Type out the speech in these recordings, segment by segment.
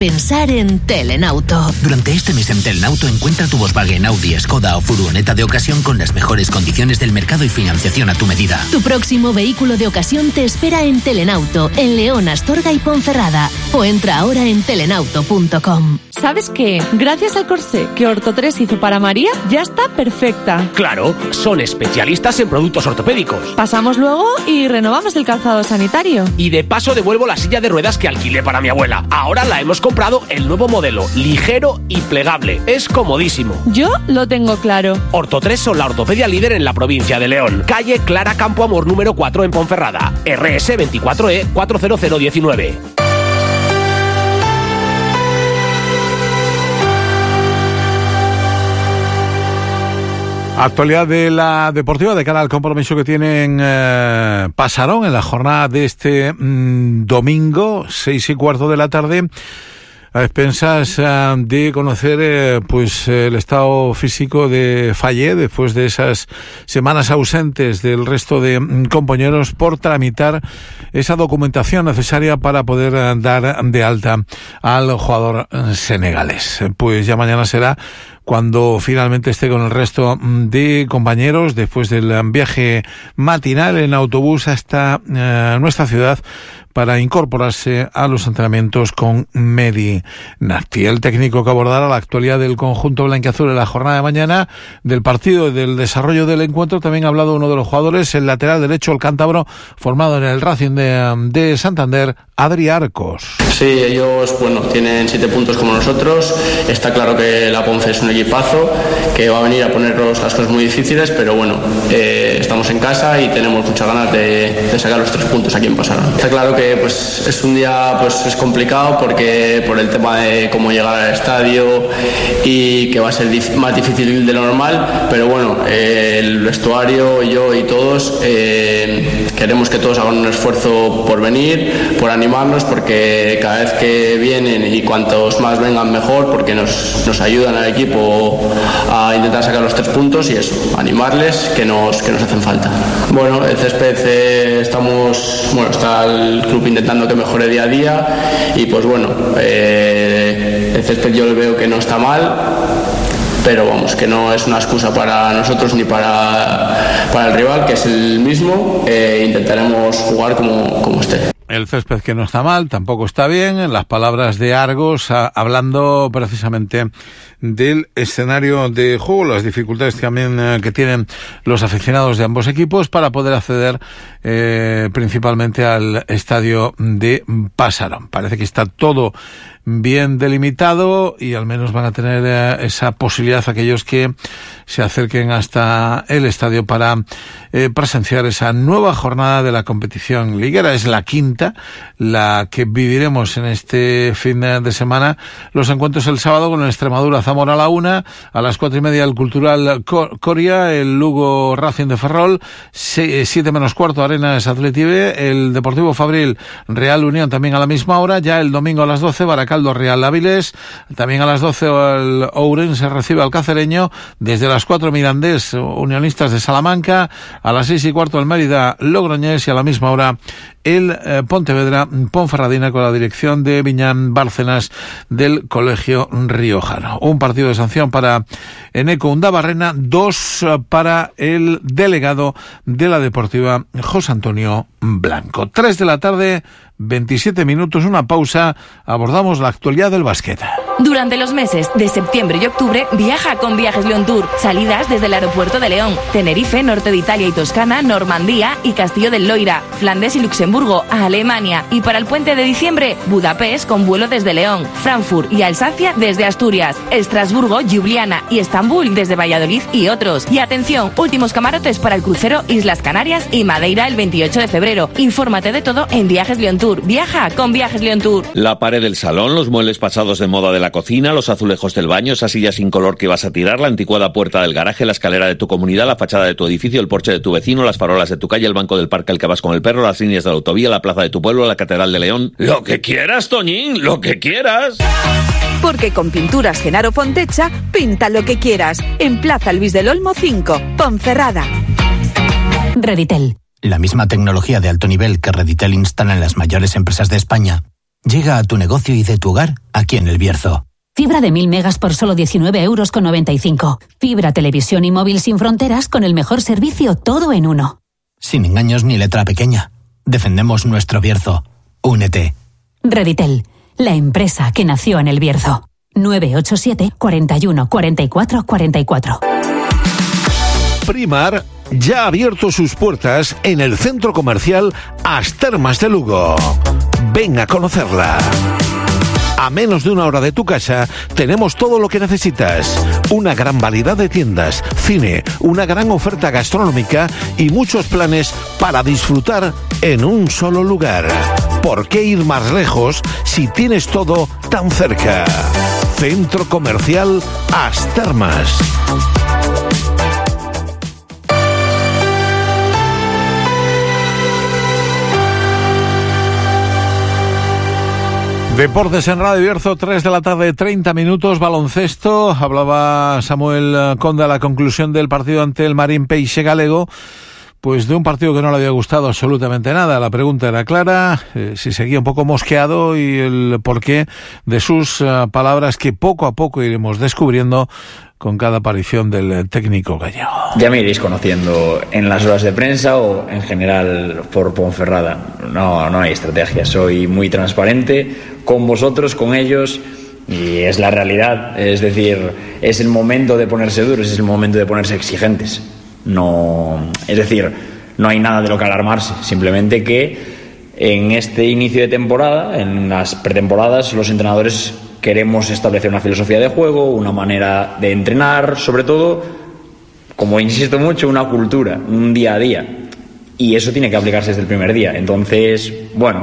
Pensar en Telenauto. Durante este mes en Telenauto encuentra tu Volkswagen, Audi, Skoda o furgoneta de ocasión con las mejores condiciones del mercado y financiación a tu medida. Tu próximo vehículo de ocasión te espera en Telenauto, en León, Astorga y Ponferrada. O entra ahora en telenauto.com. ¿Sabes qué? Gracias al corsé que Orto3 hizo para María, ya está perfecta. Claro, son especialistas en productos ortopédicos. Pasamos luego y renovamos el calzado sanitario. Y de paso devuelvo la silla de ruedas que alquilé para mi abuela. Ahora la hemos comprado el nuevo modelo, ligero y plegable. Es comodísimo. Yo lo tengo claro. Orto3 son la ortopedia líder en la provincia de León. Calle Clara Campo Amor número 4 en Ponferrada. RS 24E 40019. Actualidad de la deportiva de cara al compromiso que tienen Pasarón en la jornada de este domingo, 6:15 de la tarde, a expensas de conocer pues el estado físico de Fallé después de esas semanas ausentes del resto de compañeros por tramitar esa documentación necesaria para poder dar de alta al jugador senegalés. Pues ya mañana será cuando finalmente esté con el resto de compañeros después del viaje matinal en autobús hasta nuestra ciudad para incorporarse a los entrenamientos con Medi Narti. El técnico que abordará la actualidad del conjunto blanquiazul en la jornada de mañana, del partido y del desarrollo del encuentro, también ha hablado uno de los jugadores, el lateral derecho, el cántabro, formado en el Racing de Santander, Adri Arcos. Sí, ellos, tienen 7 puntos como nosotros. Está claro que la Ponce es un equipazo que va a venir a ponernos las cosas muy difíciles, pero estamos en casa y tenemos muchas ganas de sacar los 3 puntos aquí en Pasarón. Está claro que es un día es complicado porque por el tema de cómo llegar al estadio y que va a ser más difícil de lo normal, pero el vestuario, yo y todos queremos que todos hagan un esfuerzo por venir, por animarnos, porque cada vez que vienen y cuantos más vengan mejor, porque nos ayudan al equipo a intentar sacar los 3 puntos y eso, animarles que nos hacen falta. El césped está el club intentando que mejore día a día y el césped yo le veo que no está mal, pero que no es una excusa para nosotros ni para el rival, que es el mismo. Intentaremos jugar como esté. El césped que no está mal, tampoco está bien, en las palabras de Argos, hablando precisamente del escenario de juego, las dificultades también que tienen los aficionados de ambos equipos para poder acceder principalmente al estadio de Pasarón. Parece que está todo bien delimitado y al menos van a tener esa posibilidad aquellos que se acerquen hasta el estadio para presenciar esa nueva jornada de la competición liguera. Es la quinta, la que viviremos en este fin de semana. Los encuentros el sábado con el Extremadura Zamora a la 1, a las 4:30 el Cultural Coria, el Lugo Racing de Ferrol, 7:15 Arenas Athletic B, el Deportivo Fabril Real Unión también a la misma hora. Ya el domingo a las 12 Baracaldo Real Áviles, también a las 12 el Ourense recibe al Cacereño, desde las 4 Mirandés Unionistas de Salamanca, a las 6:15 el Mérida Logroñés y a la misma hora el Pontevedra Ponferradina con la dirección de Viñán Bárcenas del Colegio Riojano. Un partido de sanción para Eneco Undabarrena, 2 para el delegado de la Deportiva José Antonio Blanco. 3 de la tarde, 27 minutos, una pausa, abordamos la actualidad del básquet. Durante los meses de septiembre y octubre, viaja con Viajes León Tour. Salidas desde el aeropuerto de León, Tenerife, norte de Italia y Toscana, Normandía y Castillo del Loira, Flandes y Luxemburgo, a Alemania. Y para el puente de diciembre, Budapest con vuelo desde León, Frankfurt y Alsacia desde Asturias, Estrasburgo, Ljubljana y Estambul desde Valladolid y otros. Y atención, últimos camarotes para el crucero Islas Canarias y Madeira el 28 de febrero. Infórmate de todo en Viajes León Tour. Viaja con Viajes León Tour. La pared del salón, los muebles pasados de moda de la cocina, los azulejos del baño, esa silla sin color que vas a tirar, la anticuada puerta del garaje, la escalera de tu comunidad, la fachada de tu edificio, el porche de tu vecino, las farolas de tu calle, el banco del parque al que vas con el perro, las líneas de la autovía, la plaza de tu pueblo, la catedral de León. Lo que quieras, Toñín, lo que quieras. Porque con Pinturas Genaro Fontecha, pinta lo que quieras. En Plaza Luis del Olmo 5, Ponferrada. Reditel. La misma tecnología de alto nivel que Reditel instala en las mayores empresas de España llega a tu negocio y de tu hogar aquí en El Bierzo. Fibra de 1000 megas por solo 19,95 €. Fibra, televisión y móvil sin fronteras con el mejor servicio, todo en uno. Sin engaños ni letra pequeña. Defendemos nuestro Bierzo. Únete. Reditel, la empresa que nació en El Bierzo. 987 41 44 44. Primar ya ha abierto sus puertas en el centro comercial As Termas de Lugo. Ven a conocerla. A menos de una hora de tu casa tenemos todo lo que necesitas. Una gran variedad de tiendas, cine, una gran oferta gastronómica y muchos planes para disfrutar en un solo lugar. ¿Por qué ir más lejos si tienes todo tan cerca? Centro Comercial As Termas. Deportes en Radio Bierzo, 3 de la tarde, 30 minutos, baloncesto. Hablaba Samuel Conde a la conclusión del partido ante el Marín Peixe Galego, pues de un partido que no le había gustado absolutamente nada. La pregunta era clara, si seguía un poco mosqueado y el porqué de sus palabras que poco a poco iremos descubriendo con cada aparición del técnico gallego. Ya me iréis conociendo en las horas de prensa o en general por Ponferrada. No hay estrategia, soy muy transparente con vosotros, con ellos, y es la realidad. Es decir, es el momento de ponerse duros, es el momento de ponerse exigentes. Es decir, no hay nada de lo que alarmarse, simplemente que en este inicio de temporada, en las pretemporadas, los entrenadores queremos establecer una filosofía de juego, una manera de entrenar, sobre todo, como insisto mucho, una cultura, un día a día. Y eso tiene que aplicarse desde el primer día. Entonces,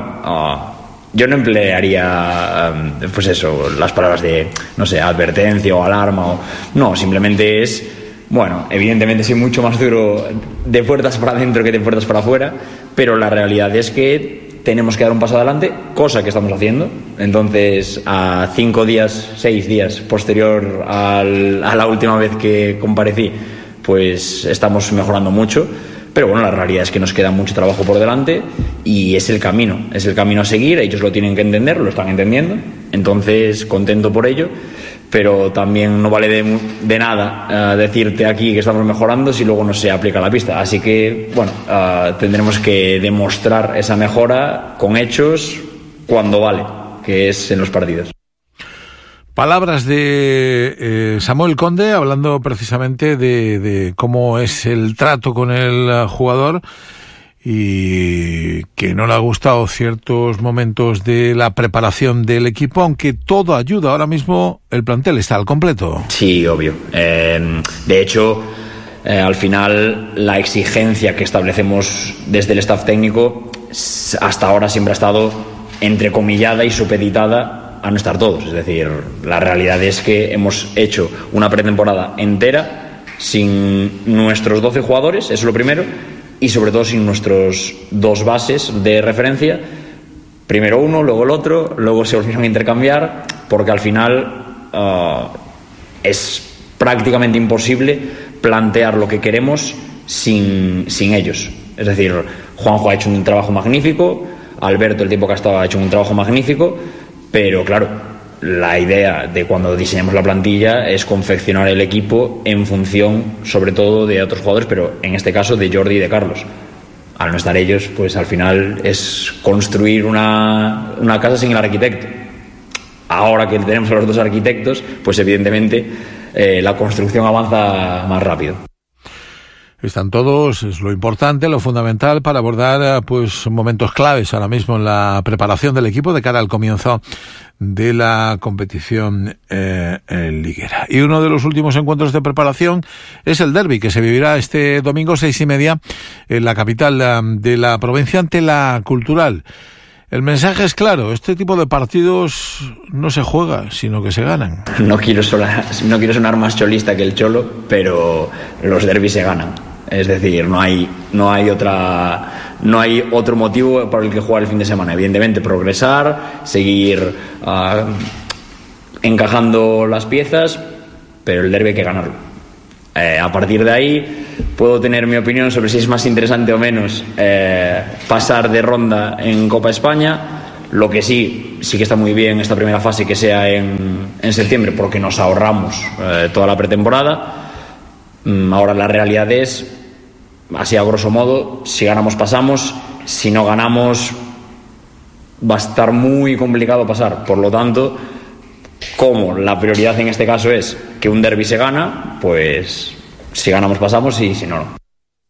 yo no emplearía, las palabras de, advertencia o alarma. No, simplemente es, evidentemente soy mucho más duro de puertas para adentro que de puertas para afuera, pero la realidad es que tenemos que dar un paso adelante, cosa que estamos haciendo. Entonces, a 6 días posterior a la última vez que comparecí, pues estamos mejorando mucho. Pero la realidad es que nos queda mucho trabajo por delante y es el camino a seguir. Ellos lo tienen que entender, lo están entendiendo. Entonces, contento por ello. Pero también no vale de nada decirte aquí que estamos mejorando si luego no se aplica a la pista. Así que, tendremos que demostrar esa mejora con hechos cuando vale, que es en los partidos. Palabras de Samuel Conde, hablando precisamente de cómo es el trato con el jugador y que no le ha gustado ciertos momentos de la preparación del equipo, aunque todo ayuda. Ahora mismo el plantel está al completo. Sí, obvio. De hecho, al final la exigencia que establecemos desde el staff técnico hasta ahora siempre ha estado entrecomillada y supeditada a no estar todos. Es decir, la realidad es que hemos hecho una pretemporada entera sin nuestros 12 jugadores, eso es lo primero, y sobre todo sin nuestros 2 bases de referencia, primero uno, luego el otro, luego se volvieron a intercambiar, porque al final es prácticamente imposible plantear lo que queremos sin ellos. Es decir, Juanjo ha hecho un trabajo magnífico, Alberto, el tiempo que ha estado, ha hecho un trabajo magnífico, pero claro, la idea de cuando diseñamos la plantilla es confeccionar el equipo en función sobre todo de otros jugadores, pero en este caso de Jordi y de Carlos. Al no estar ellos, pues al final es construir una casa sin el arquitecto. Ahora que tenemos a los 2 arquitectos, pues evidentemente la construcción avanza más rápido. Están todos, es lo importante, lo fundamental para abordar momentos claves ahora mismo en la preparación del equipo de cara al comienzo de la competición liguera. Y uno de los últimos encuentros de preparación es el derbi, que se vivirá este domingo 6:30 en la capital de la provincia ante la Cultural. El mensaje es claro, este tipo de partidos no se juega, sino que se ganan. No quiero sonar más cholista que el Cholo, pero los derbis se ganan. Es decir, no hay otro motivo por el que jugar el fin de semana. Evidentemente, progresar, seguir encajando las piezas, pero el derbi hay que ganarlo. A partir de ahí puedo tener mi opinión sobre si es más interesante o menos pasar de ronda en Copa España. Lo que sí que está muy bien esta primera fase que sea en septiembre, porque nos ahorramos toda la pretemporada. Ahora la realidad es, así a grosso modo, si ganamos pasamos, si no ganamos va a estar muy complicado pasar. Por lo tanto, como la prioridad en este caso es que un derbi se gana, pues si ganamos pasamos y si no, no.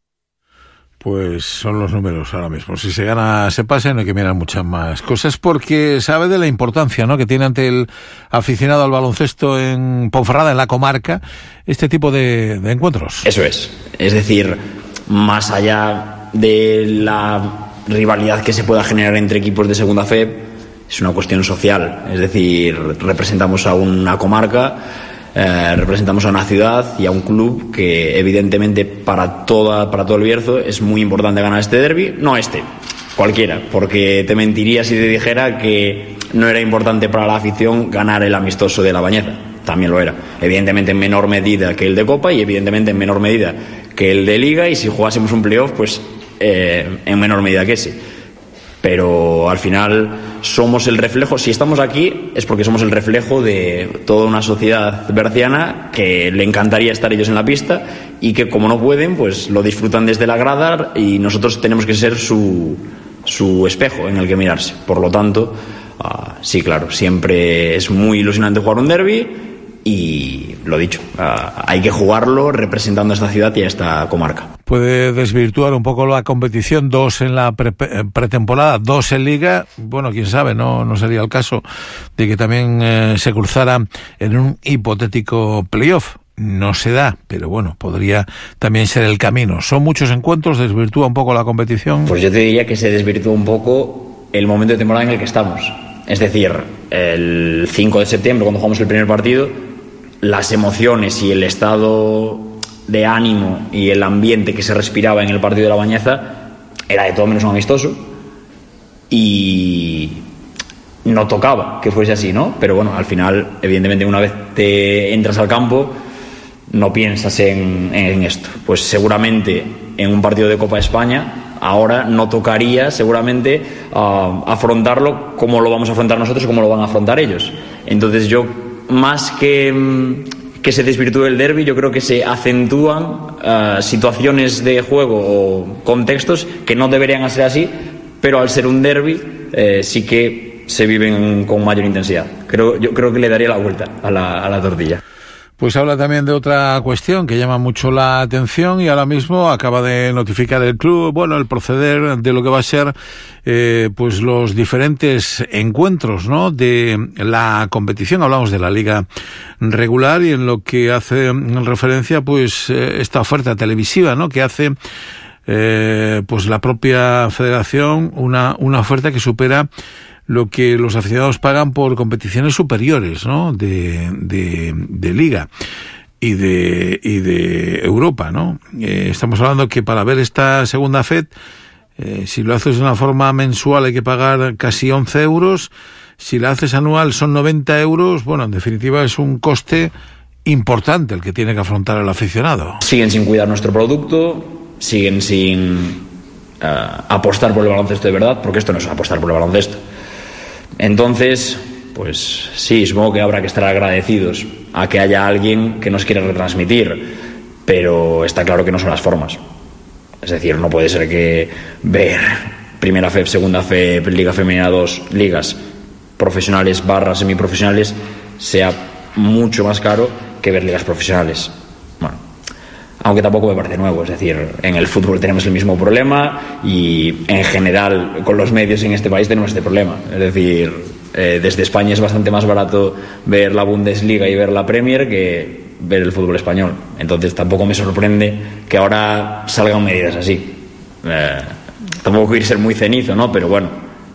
Pues son los números ahora mismo. Si se gana, se pasa, y no hay que mirar muchas más cosas, porque sabe de la importancia, ¿no?, que tiene ante el aficionado al baloncesto en Ponferrada, en la comarca, este tipo de encuentros. Eso es. Es decir, más allá de la rivalidad que se pueda generar entre equipos de segunda FEB, es una cuestión social. Es decir, representamos a una comarca, representamos a una ciudad y a un club que evidentemente para todo el Bierzo es muy importante ganar este derbi, no cualquiera, porque te mentiría si te dijera que no era importante para la afición ganar el amistoso de La Bañeza. También lo era, evidentemente en menor medida que el de Copa y evidentemente en menor medida que el de Liga, y si jugásemos un playoff pues en menor medida que ese. Pero al final somos el reflejo, si estamos aquí es porque somos el reflejo de toda una sociedad berciana que le encantaría estar ellos en la pista y que como no pueden, pues lo disfrutan desde la grada y nosotros tenemos que ser su espejo en el que mirarse. Por lo tanto, sí, claro, siempre es muy ilusionante jugar un derbi y lo dicho, hay que jugarlo representando a esta ciudad y a esta comarca. Puede desvirtuar un poco la competición, 2 en la pretemporada, 2 en Liga. Bueno, quién sabe, no sería el caso de que también se cruzara en un hipotético playoff. No se da, pero bueno, podría también ser el camino. Son muchos encuentros, desvirtúa un poco la competición. Pues yo te diría que se desvirtúa un poco el momento de temporada en el que estamos. Es decir, el 5 de septiembre, cuando jugamos el primer partido, las emociones y el estado de ánimo y el ambiente que se respiraba en el partido de La Bañeza era de todo menos un amistoso y no tocaba que fuese así, ¿no? Pero bueno, al final, evidentemente, una vez te entras al campo no piensas en esto. Pues seguramente en un partido de Copa de España ahora no tocaría seguramente afrontarlo como lo vamos a afrontar nosotros y como lo van a afrontar ellos. Entonces yo, más que se desvirtúe el derbi, yo creo que se acentúan situaciones de juego o contextos que no deberían ser así, pero al ser un derbi sí que se viven con mayor intensidad. Yo creo que le daría la vuelta a la tortilla. Pues habla también de otra cuestión que llama mucho la atención y ahora mismo acaba de notificar el club, bueno, el proceder de lo que va a ser pues los diferentes encuentros, ¿no?, de la competición. Hablamos de la liga regular y en lo que hace referencia pues esta oferta televisiva, ¿no?, que hace pues la propia federación, una oferta que supera lo que los aficionados pagan por competiciones superiores, ¿no?, de Liga y de Europa, ¿no? Estamos hablando que para ver esta segunda FED, si lo haces de una forma mensual hay que pagar casi 11 euros, si la haces anual son 90 euros, bueno, en definitiva es un coste importante el que tiene que afrontar el aficionado. Siguen sin cuidar nuestro producto, siguen sin apostar por el baloncesto de verdad, porque esto no es apostar por el baloncesto. Entonces, pues sí, supongo que habrá que estar agradecidos a que haya alguien que nos quiera retransmitir, pero está claro que no son las formas. Es decir, no puede ser que ver Primera FEB, Segunda FEB, Liga Femenina 2, ligas profesionales / semiprofesionales sea mucho más caro que ver ligas profesionales. Bueno, aunque tampoco me parece nuevo, es decir, en el fútbol tenemos el mismo problema y en general con los medios en este país tenemos este problema. Es decir, desde España es bastante más barato ver la Bundesliga y ver la Premier que ver el fútbol español. Entonces tampoco me sorprende que ahora salgan medidas así. Tampoco quiero ser muy cenizo, ¿no? Pero bueno,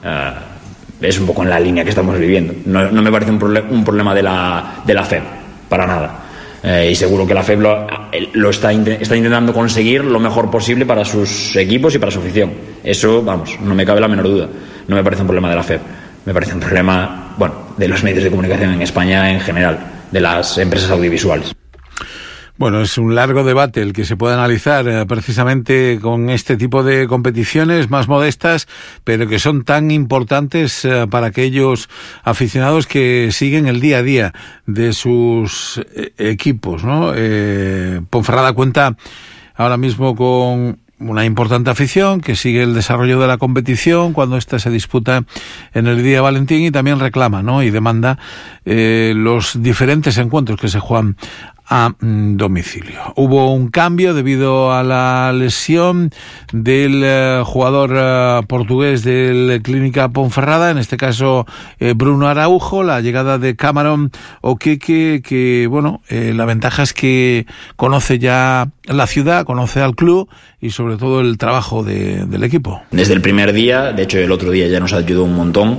es un poco en la línea que estamos viviendo. No me parece un problema de la FEB, para nada. Y seguro que la FEB lo está intentando conseguir lo mejor posible para sus equipos y para su afición. Eso, vamos, no me cabe la menor duda. No me parece un problema de la FEB. Me parece un problema, bueno, de los medios de comunicación en España en general, de las empresas audiovisuales. Bueno, es un largo debate el que se puede analizar precisamente con este tipo de competiciones más modestas, pero que son tan importantes para aquellos aficionados que siguen el día a día de sus equipos, ¿no? Ponferrada cuenta ahora mismo con una importante afición que sigue el desarrollo de la competición cuando ésta se disputa en el día de Valentín, y también reclama, ¿no?, y demanda los diferentes encuentros que se juegan a domicilio. Hubo un cambio debido a la lesión del jugador portugués del Clínica Ponferrada, en este caso Bruno Araujo, la llegada de Cameron Okeke, que bueno, la ventaja es que conoce ya la ciudad, conoce al club y sobre todo el trabajo del equipo. Desde el primer día, de hecho el otro día ya nos ayudó un montón.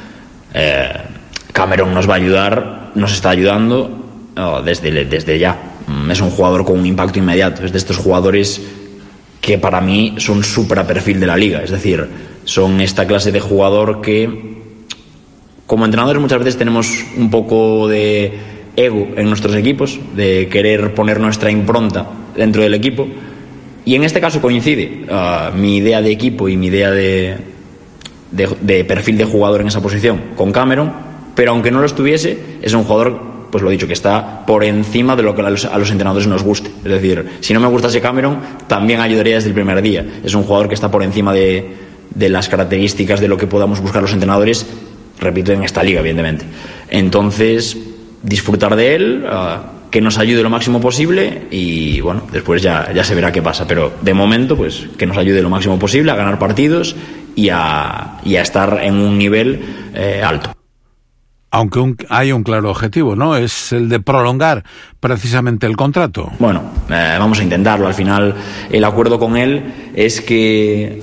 Cameron nos va a ayudar, nos está ayudando desde ya. Es un jugador con un impacto inmediato, es de estos jugadores que para mí son súper a perfil de la liga, es decir, son esta clase de jugador que como entrenadores muchas veces tenemos un poco de ego en nuestros equipos, de querer poner nuestra impronta dentro del equipo, y en este caso coincide mi idea de equipo y mi idea de perfil de jugador en esa posición con Cameron, pero aunque no lo estuviese, es un jugador, pues lo dicho, que está por encima de lo que a los entrenadores nos guste. Es decir, si no me gustase Cameron, también ayudaría desde el primer día. Es un jugador que está por encima de las características de lo que podamos buscar los entrenadores, repito, en esta liga, evidentemente. Entonces, disfrutar de él, que nos ayude lo máximo posible y, bueno, después ya se verá qué pasa. Pero, de momento, pues, que nos ayude lo máximo posible a ganar partidos y a estar en un nivel alto. Aunque hay un claro objetivo, ¿no? Es el de prolongar precisamente el contrato. Bueno, vamos a intentarlo. Al final, el acuerdo con él es que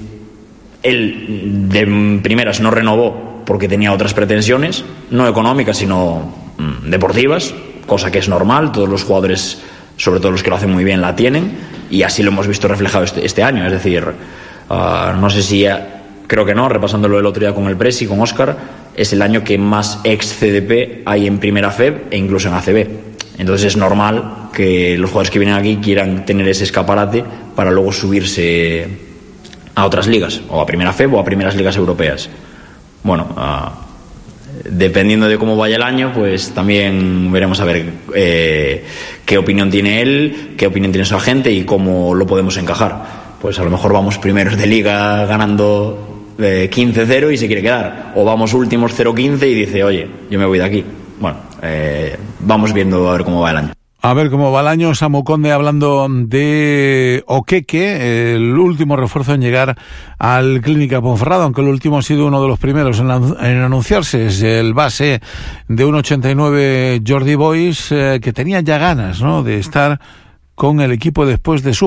él de primeras no renovó porque tenía otras pretensiones, no económicas, sino deportivas, cosa que es normal. Todos los jugadores, sobre todo los que lo hacen muy bien, la tienen, y así lo hemos visto reflejado este año. Es decir, no sé si... Creo que no, repasándolo el otro día con el Presi, con Óscar, es el año que más ex-CDP hay en Primera FEB e incluso en ACB. Entonces es normal que los jugadores que vienen aquí quieran tener ese escaparate para luego subirse a otras ligas, o a Primera FEB o a primeras ligas europeas. Bueno, dependiendo de cómo vaya el año, pues también veremos a ver qué opinión tiene él, qué opinión tiene su agente y cómo lo podemos encajar. Pues a lo mejor vamos primeros de liga ganando 15-0 y se quiere quedar, o vamos últimos 0-15 y dice, oye, yo me voy de aquí. Bueno, vamos viendo a ver cómo va el año. A ver cómo va el año. Samu Conde hablando de Okeke, el último refuerzo en llegar al Clínica Ponferrada, aunque el último ha sido uno de los primeros en anunciarse. Es el base de 1,89 Jordi Boys, que tenía ya ganas, ¿no?, de estar con el equipo después de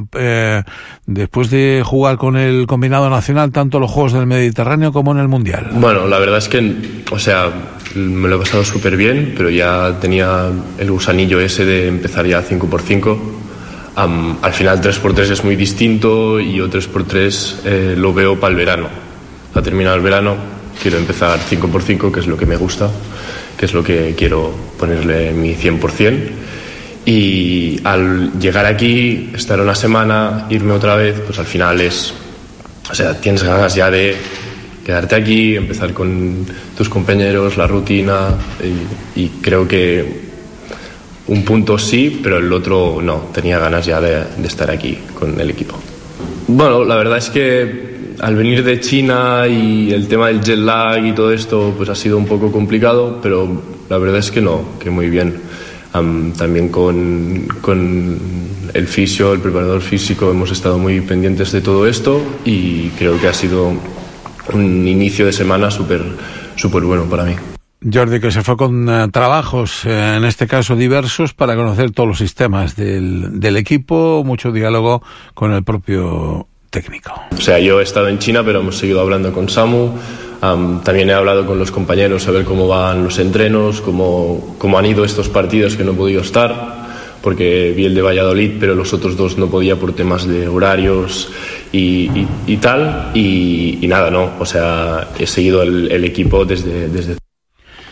jugar con el combinado nacional tanto en los Juegos del Mediterráneo como en el Mundial. Bueno, la verdad es que, o sea, me lo he pasado súper bien, pero ya tenía el gusanillo ese de empezar ya 5x5. Al final 3x3 es muy distinto y yo 3x3 lo veo para el verano. Ha terminado el verano, quiero empezar 5x5, que es lo que me gusta, que es lo que quiero ponerle mi 100%. Y al llegar aquí, estar una semana, irme otra vez, pues al final tienes ganas ya de quedarte aquí, empezar con tus compañeros, la rutina, y creo que un punto sí, pero el otro no, tenía ganas ya de estar aquí con el equipo. Bueno, la verdad es que al venir de China y el tema del jet lag y todo esto, pues ha sido un poco complicado, pero la verdad es que no, que muy bien. También con el fisio, el preparador físico, hemos estado muy pendientes de todo esto y creo que ha sido un inicio de semana súper bueno para mí. Jordi, que se fue con trabajos, en este caso diversos, para conocer todos los sistemas del equipo, mucho diálogo con el propio técnico. O sea, yo he estado en China, pero hemos seguido hablando con Samu. También he hablado con los compañeros a ver cómo van los entrenos, cómo han ido estos partidos que no he podido estar, porque vi el de Valladolid, pero los otros dos no podía por temas de horarios y tal. Y nada, no, o sea, he seguido el equipo desde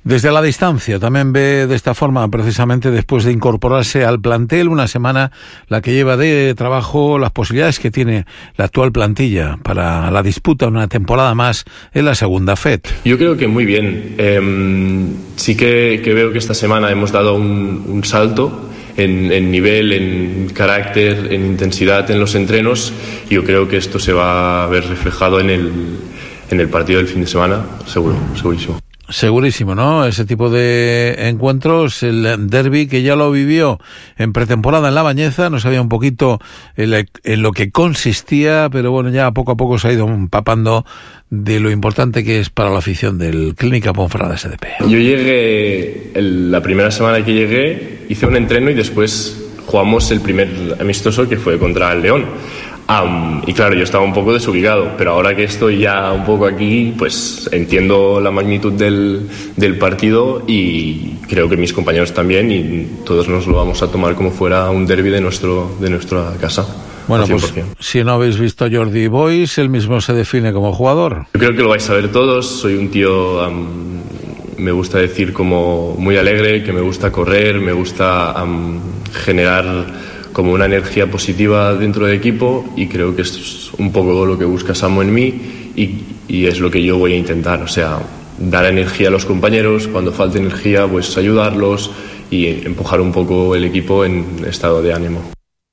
Desde la distancia también ve de esta forma, precisamente después de incorporarse al plantel, una semana la que lleva de trabajo, las posibilidades que tiene la actual plantilla para la disputa una temporada más en la segunda FED. Yo creo que muy bien. Sí que veo que esta semana hemos dado un salto en nivel, en carácter, en intensidad en los entrenos. Yo creo que esto se va a ver reflejado en el partido del fin de semana, segurísimo. Segurísimo, ¿no? Ese tipo de encuentros, el derbi que ya lo vivió en pretemporada en La Bañeza, no sabía un poquito en lo que consistía, pero bueno, ya poco a poco se ha ido empapando de lo importante que es para la afición del Clínica Ponferrada SDP. Yo llegué, la primera semana que llegué, hice un entreno y después jugamos el primer amistoso que fue contra el León. Y claro, yo estaba un poco desubicado, pero ahora que estoy ya un poco aquí, pues entiendo la magnitud del partido y creo que mis compañeros también, y todos nos lo vamos a tomar como fuera un derbi de nuestra casa. Bueno, pues si no habéis visto a Jordi Boys, él mismo se define como jugador. Yo creo que lo vais a ver todos. Soy un tío, me gusta decir, como muy alegre, que me gusta correr, me gusta generar como una energía positiva dentro del equipo, y creo que es un poco lo que busca Samu en mí y es lo que yo voy a intentar, o sea, dar energía a los compañeros, cuando falte energía pues ayudarlos y empujar un poco el equipo en estado de ánimo.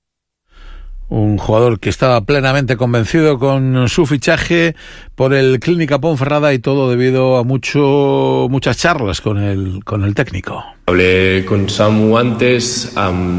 Un jugador que estaba plenamente convencido con su fichaje por el Clínica Ponferrada, y todo debido a muchas charlas con el técnico. Hablé con Samu antes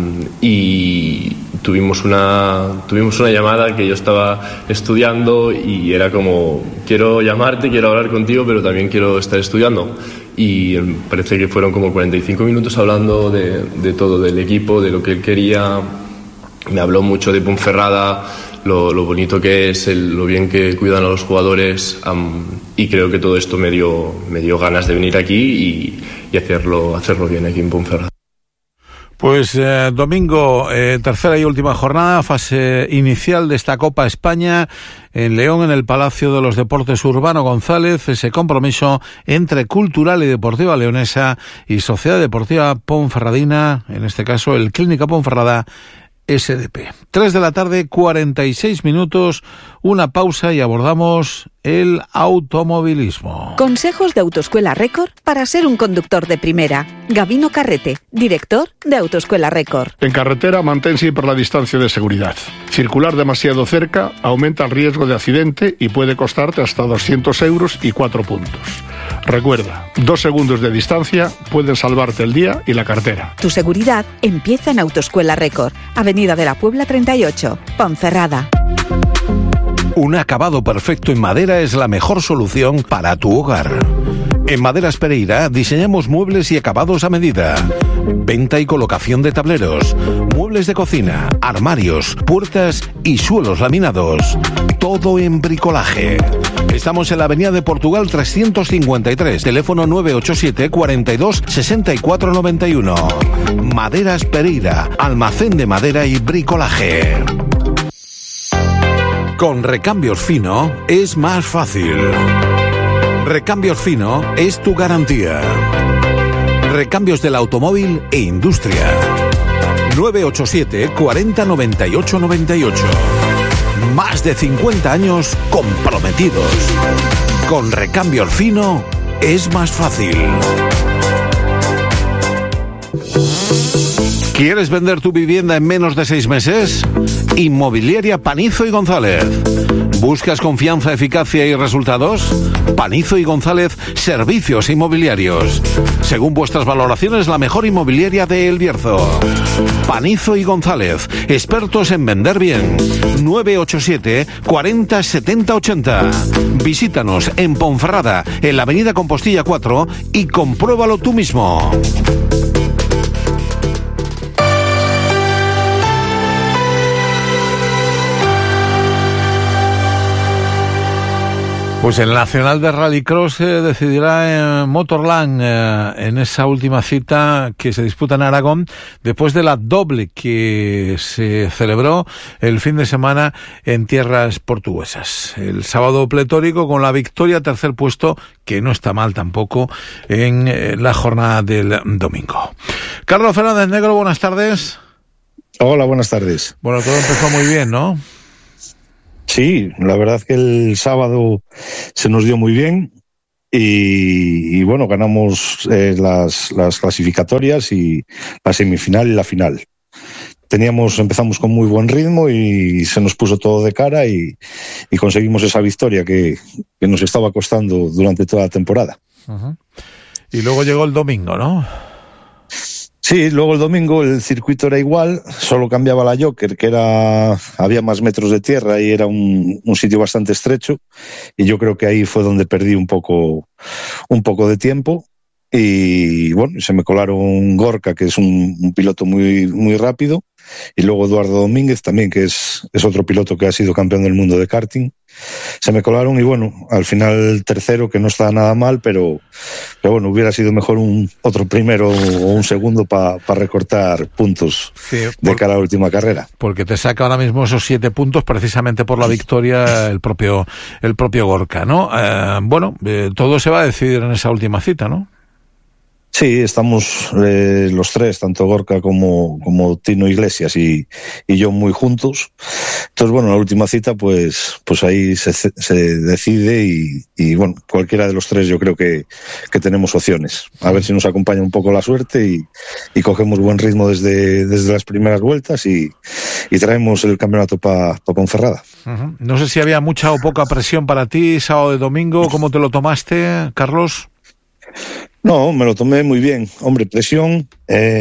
y tuvimos una llamada que yo estaba estudiando y era como, quiero llamarte, quiero hablar contigo, pero también quiero estar estudiando. Y parece que fueron como 45 minutos hablando de todo, del equipo, de lo que él quería. Me habló mucho de Ponferrada, lo bonito que es, lo bien que cuidan a los jugadores, y creo que todo esto me dio ganas de venir aquí y hacerlo bien aquí en Ponferrada. Pues domingo, tercera y última jornada, fase inicial de esta Copa España en León, en el Palacio de los Deportes Urbano González, ese compromiso entre Cultural y Deportiva Leonesa y Sociedad Deportiva Ponferradina, en este caso el Clínica Ponferrada SDP. 3 de la tarde, 46 minutos, una pausa y abordamos el automovilismo. Consejos de Autoescuela Record para ser un conductor de primera. Gabino Carrete, director de Autoescuela Record. En carretera, mantén siempre la distancia de seguridad. Circular demasiado cerca aumenta el riesgo de accidente y puede costarte hasta 200 euros y 4 puntos. Recuerda, 2 segundos de distancia pueden salvarte el día y la cartera. Tu seguridad empieza en Autoescuela Record, Avenida de la Puebla 38, Ponferrada. Un acabado perfecto en madera es la mejor solución para tu hogar. En Maderas Pereira diseñamos muebles y acabados a medida. Venta y colocación de tableros, muebles de cocina, armarios, puertas y suelos laminados. Todo en bricolaje. Estamos en la Avenida de Portugal 353, teléfono 987 42 64 91. Maderas Pereira, almacén de madera y bricolaje. Con Recambios Fino es más fácil. Recambios Fino es tu garantía. Recambios del automóvil e industria. 987 40 98 98. Más de 50 años comprometidos. Con Recambios Fino es más fácil. ¿Quieres vender tu vivienda en menos de 6 meses? Inmobiliaria Panizo y González. ¿Buscas confianza, eficacia y resultados? Panizo y González, servicios inmobiliarios. Según vuestras valoraciones, la mejor inmobiliaria de El Bierzo. Panizo y González, expertos en vender bien. 987 40 70 80. Visítanos en Ponferrada, en la Avenida Compostilla 4, y compruébalo tú mismo. Pues el Nacional de Rallycross decidirá en Motorland en esa última cita que se disputa en Aragón, después de la doble que se celebró el fin de semana en tierras portuguesas. El sábado pletórico con la victoria, tercer puesto, que no está mal tampoco, en la jornada del domingo. Carlos Fernández Negro, buenas tardes. Hola, buenas tardes. Bueno, todo empezó muy bien, ¿no? Sí, la verdad que el sábado se nos dio muy bien y bueno, ganamos las clasificatorias y la semifinal y la final. Empezamos con muy buen ritmo y se nos puso todo de cara y conseguimos esa victoria que nos estaba costando durante toda la temporada. Uh-huh. Y luego llegó el domingo, ¿no? Sí, luego el domingo el circuito era igual, solo cambiaba la Joker, que había más metros de tierra y era un sitio bastante estrecho, y yo creo que ahí fue donde perdí un poco de tiempo. Y bueno, se me colaron Gorka, que es un piloto muy, muy rápido, y luego Eduardo Domínguez también, que es otro piloto que ha sido campeón del mundo de karting. Se me colaron y bueno, al final tercero, que no está nada mal, pero bueno, hubiera sido mejor otro primero o un segundo para recortar puntos de cara a la última carrera. Porque te saca ahora mismo esos 7 puntos precisamente por la victoria el propio Gorka, ¿no? Todo se va a decidir en esa última cita, ¿no? Sí, estamos los tres, tanto Gorka como Tino Iglesias y yo, muy juntos. Entonces, bueno, la última cita, pues ahí se decide y bueno, cualquiera de los tres yo creo que tenemos opciones. A ver si nos acompaña un poco la suerte y cogemos buen ritmo desde las primeras vueltas y traemos el campeonato para Ponferrada. Uh-huh. No sé si había mucha o poca presión para ti sábado y domingo. ¿Cómo te lo tomaste, Carlos? No, me lo tomé muy bien. Hombre, presión,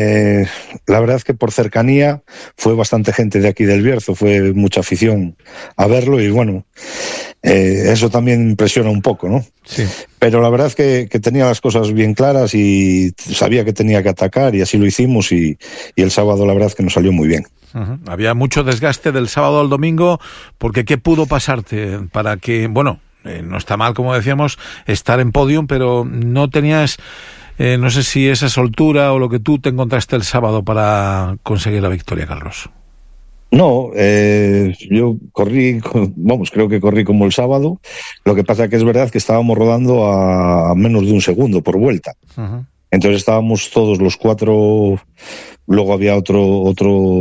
la verdad es que por cercanía fue bastante gente de aquí del Bierzo, fue mucha afición a verlo y bueno, eso también impresiona un poco, ¿no? Sí. Pero la verdad es que tenía las cosas bien claras y sabía que tenía que atacar y así lo hicimos y el sábado la verdad es que nos salió muy bien. Uh-huh. Había mucho desgaste del sábado al domingo, porque ¿qué pudo pasarte para que, bueno, no está mal, como decíamos, estar en podium, pero no tenías, no sé si esa soltura o lo que tú te encontraste el sábado para conseguir la victoria, Carlos? No, yo creo que corrí como el sábado. Lo que pasa que es verdad que estábamos rodando a menos de un segundo por vuelta. Uh-huh. Entonces estábamos todos los 4, luego había otros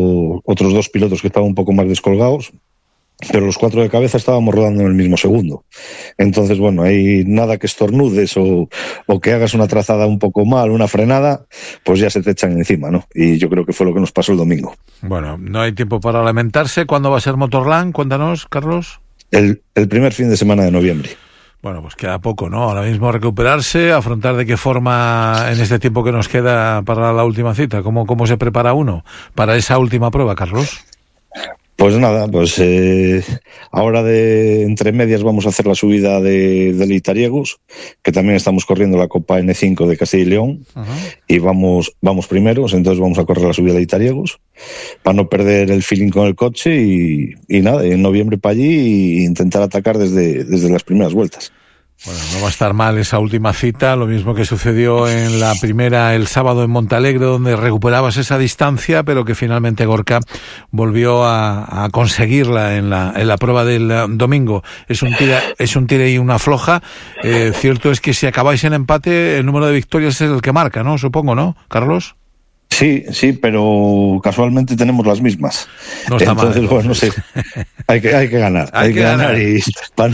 2 pilotos que estaban un poco más descolgados, pero los 4 de cabeza estábamos rodando en el mismo segundo. Entonces, bueno, hay nada que estornudes o que hagas una trazada un poco mal, una frenada, pues ya se te echan encima, ¿no? Y yo creo que fue lo que nos pasó el domingo. Bueno, no hay tiempo para lamentarse. ¿Cuándo va a ser Motorland? Cuéntanos, Carlos. El primer fin de semana de noviembre. Bueno, pues queda poco, ¿no? Ahora mismo recuperarse, afrontar de qué forma en este tiempo que nos queda para la última cita. ¿Cómo se prepara uno para esa última prueba, Carlos? Pues nada, ahora entre medias vamos a hacer la subida del Itariegos, que también estamos corriendo la Copa N5 de Castilla y León. Uh-huh. Y vamos primeros, entonces vamos a correr la subida de Itariegos para no perder el feeling con el coche y nada, en noviembre para allí e intentar atacar desde las primeras vueltas. Bueno, no va a estar mal esa última cita, lo mismo que sucedió en la primera el sábado en Montalegre, donde recuperabas esa distancia, pero que finalmente Gorka volvió a conseguirla en la prueba del domingo. Es un tire y una floja. Cierto es que si acabáis en empate, el número de victorias es el que marca, ¿no? Supongo, ¿no, Carlos? Sí, pero casualmente tenemos las mismas. No está entonces, mal. Bueno, no sé. Hay que ganar. Hay que ganar y para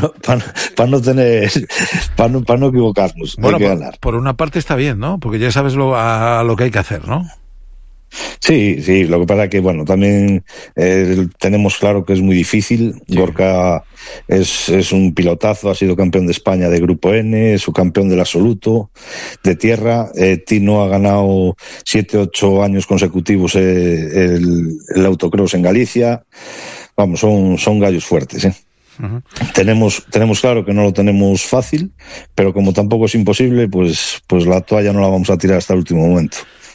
no equivocarnos. Bueno, hay que ganar. Por una parte está bien, ¿no? Porque ya sabes lo que hay que hacer, ¿no? Sí, lo que pasa es que, bueno, también tenemos claro que es muy difícil. Sí. Gorka es un pilotazo, ha sido campeón de España de Grupo N, es campeón del absoluto de tierra. Tino ha ganado 7-8 años consecutivos el autocross en Galicia. Vamos, son gallos fuertes, ¿eh? Uh-huh. Tenemos claro que no lo tenemos fácil, pero como tampoco es imposible, pues la toalla no la vamos a tirar hasta el último momento.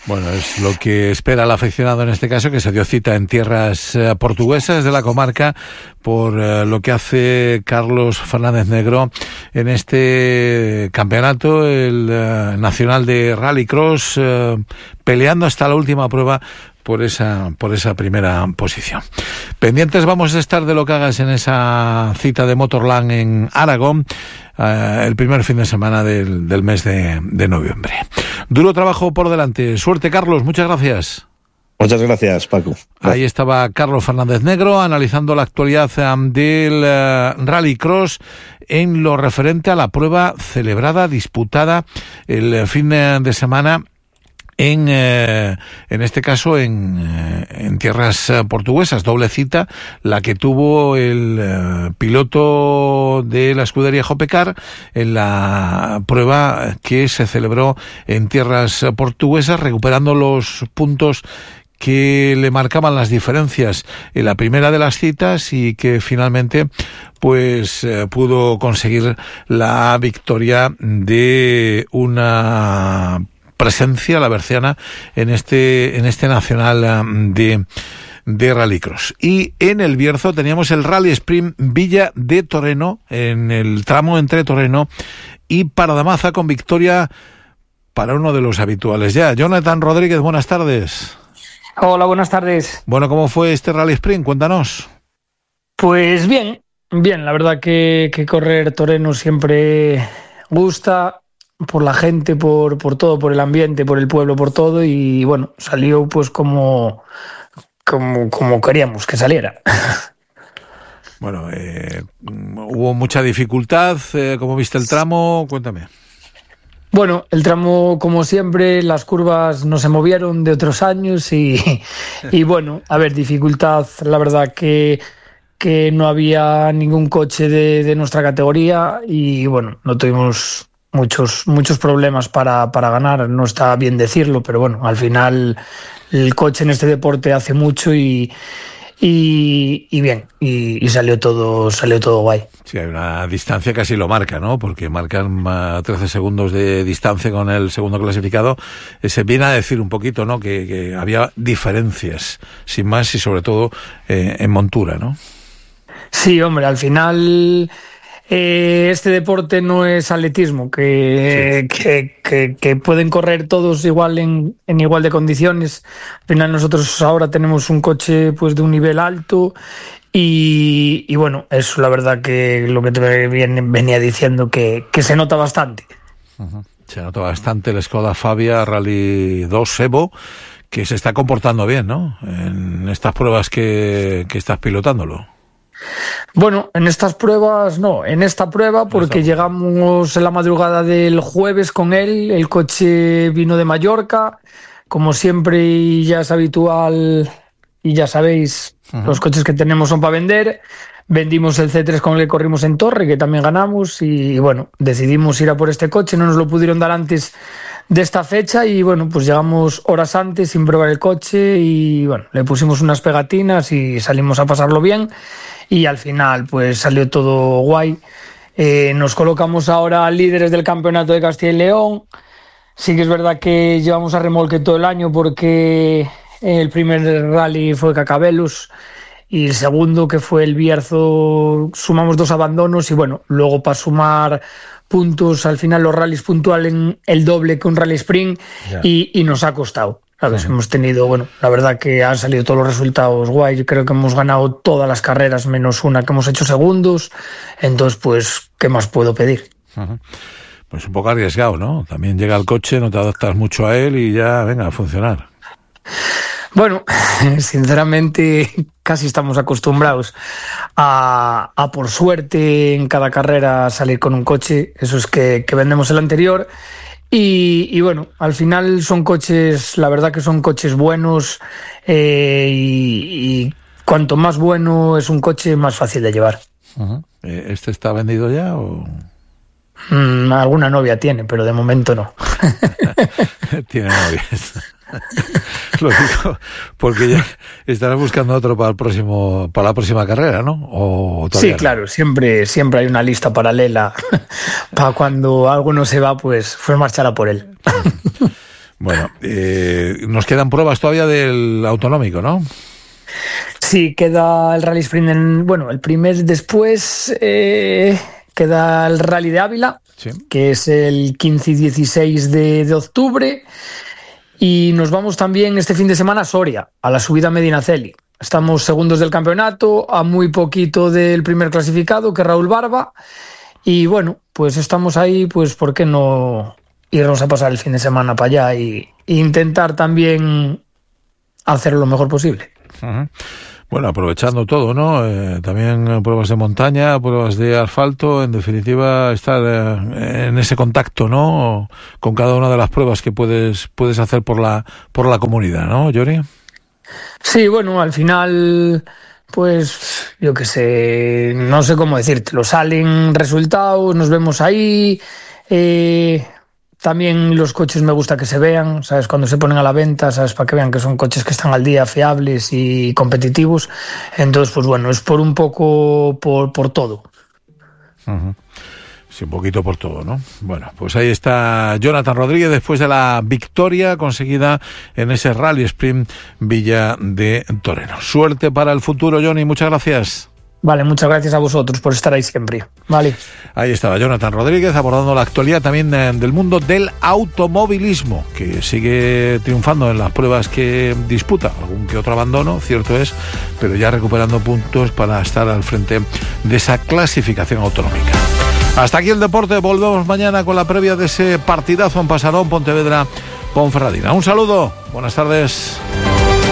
Bueno, es lo que espera el aficionado en este caso, que se dio cita en tierras portuguesas de la comarca por lo que hace Carlos Fernández Negro en este campeonato, el nacional de Rallycross, peleando hasta la última prueba por esa primera posición. Pendientes vamos a estar de lo que hagas en esa cita de Motorland en Aragón, el primer fin de semana del mes de noviembre. Duro trabajo por delante. Suerte, Carlos. Muchas gracias. Muchas gracias, Paco. Ahí estaba Carlos Fernández Negro analizando la actualidad del Rallycross en lo referente a la prueba celebrada, disputada el fin de semana en este caso en tierras portuguesas, doble cita, la que tuvo el piloto de la escudería Jopecar en la prueba que se celebró en tierras portuguesas, recuperando los puntos que le marcaban las diferencias en la primera de las citas y que finalmente pues pudo conseguir la victoria de una presencia, la berciana, en este nacional de Rallycross. Y en el Bierzo teníamos el Rally Sprint Villa de Toreno, en el tramo entre Toreno y Paradamaza, con victoria para uno de los habituales ya. Jonathan Rodríguez, buenas tardes. Hola, buenas tardes. Bueno, ¿cómo fue este Rally Sprint? Cuéntanos. Pues bien, la verdad que correr Toreno siempre gusta, por la gente, por todo, por el ambiente, por el pueblo, por todo, y bueno, salió pues como queríamos que saliera. Bueno, hubo mucha dificultad. ¿Cómo viste el tramo? Cuéntame. Bueno, el tramo, como siempre, las curvas no se movieron de otros años y bueno, a ver, dificultad, la verdad que no había ningún coche de nuestra categoría y bueno, no tuvimos muchos problemas para ganar, no está bien decirlo, pero bueno, al final el coche en este deporte hace mucho y bien, y salió todo guay. Sí, hay una distancia casi lo marca, ¿no? Porque marcan 13 segundos de distancia con el segundo clasificado. Se viene a decir un poquito, ¿no? Que había diferencias, sin más, y sobre todo en montura, ¿no? Sí, hombre, al final este deporte no es atletismo, que pueden correr todos igual en igual de condiciones. Al final nosotros ahora tenemos un coche pues de un nivel alto y bueno, eso la verdad que lo que te venía diciendo que se nota bastante. Uh-huh. Se nota bastante el Skoda Fabia Rally 2 Evo, que se está comportando bien, ¿no? En estas pruebas que estás pilotándolo. Bueno, en estas pruebas no, en esta prueba porque llegamos en la madrugada del jueves con él, el coche vino de Mallorca, como siempre y ya es habitual y ya sabéis, los coches que tenemos son para vender, vendimos el C3 con el que corrimos en Torre, que también ganamos y bueno, decidimos ir a por este coche, no nos lo pudieron dar antes de esta fecha y bueno, pues llegamos horas antes sin probar el coche y bueno, le pusimos unas pegatinas y salimos a pasarlo bien. Y al final pues salió todo guay. Nos colocamos ahora líderes del campeonato de Castilla y León. Sí que es verdad que llevamos a remolque todo el año porque el primer rally fue Cacabelos y el segundo, que fue el Bierzo, sumamos 2 abandonos y bueno, luego para sumar puntos al final los rallies puntualen el doble que un rally sprint y nos ha costado. ¿Sabes? Hemos tenido, bueno, la verdad que han salido todos los resultados guay. Yo creo que hemos ganado todas las carreras menos una que hemos hecho segundos. Entonces, pues, ¿qué más puedo pedir? Uh-huh. Pues un poco arriesgado, ¿no? También llega el coche, no te adaptas mucho a él y ya, venga, a funcionar. Bueno, sinceramente casi estamos acostumbrados a por suerte en cada carrera salir con un coche. Eso es que vendemos el anterior. Y bueno, al final son coches, la verdad que son coches buenos y cuanto más bueno es un coche, más fácil de llevar. Uh-huh. ¿Este está vendido ya o...? Alguna novia tiene, pero de momento no. Tiene novias. Lo digo porque ya estarás buscando otro para la próxima carrera, ¿no? ¿O sí, claro, siempre hay una lista paralela para cuando algo no se va, pues marchar a por él. Bueno, nos quedan pruebas todavía del autonómico, ¿no? Sí, queda el Rally Sprint, el primer después queda el Rally de Ávila, sí, que es el 15 y 16 de octubre, y nos vamos también este fin de semana a Soria, a la subida a Medinaceli. Estamos segundos del campeonato, a muy poquito del primer clasificado, que es Raúl Barba, y bueno, pues estamos ahí, pues ¿por qué no irnos a pasar el fin de semana para allá e intentar también hacer lo mejor posible? Uh-huh. Bueno, aprovechando todo, ¿no? También pruebas de montaña, pruebas de asfalto, en definitiva estar en ese contacto, ¿no? Con cada una de las pruebas que puedes hacer por la comunidad, ¿no, Johnny? Sí, bueno, al final, pues yo qué sé, no sé cómo decírtelo, salen resultados, nos vemos ahí, también los coches me gusta que se vean, ¿sabes? Cuando se ponen a la venta, ¿sabes? Para que vean que son coches que están al día, fiables y competitivos. Entonces, pues bueno, es por un poco por todo. Uh-huh. Sí, un poquito por todo, ¿no? Bueno, pues ahí está Jonathan Rodríguez después de la victoria conseguida en ese Rally Sprint Villa de Toreno. Suerte para el futuro, Johnny, muchas gracias. Vale, muchas gracias a vosotros por estar ahí siempre. Vale. Ahí estaba Jonathan Rodríguez abordando la actualidad también del mundo del automovilismo, que sigue triunfando en las pruebas que disputa, algún que otro abandono, cierto es, pero ya recuperando puntos para estar al frente de esa clasificación autonómica. Hasta aquí el deporte, volvemos mañana con la previa de ese partidazo en Pasarón, Pontevedra, Ponferradina. Un saludo, buenas tardes.